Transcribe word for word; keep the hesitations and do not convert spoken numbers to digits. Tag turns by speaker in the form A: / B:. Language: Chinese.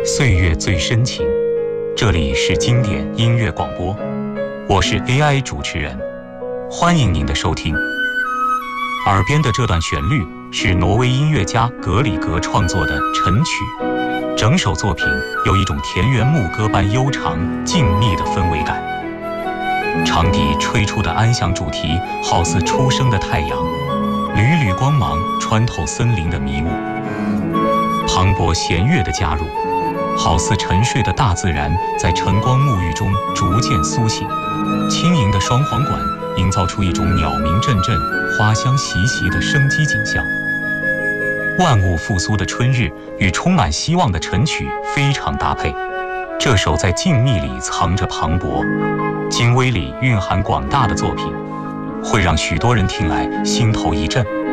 A: 岁月最深情，这里是经典音乐广播，我是 A I 主持人，欢迎您的收听。耳边的这段旋律是挪威音乐家格里格创作的晨曲，整首作品有一种田园牧歌般悠长静谧的氛围感。长笛吹出的安详主题好似初升的太阳，缕缕光芒穿透森林的迷雾。磅礴弦乐的加入，好似沉睡的大自然在晨光沐浴中逐渐苏醒。轻盈的双簧管营造出一种鸟鸣阵阵、花香习习的生机景象。万物复苏的春日与充满希望的晨曲非常搭配。这首在静谧里藏着磅礴、精微里蕴含广大的作品，会让许多人听来心头一震。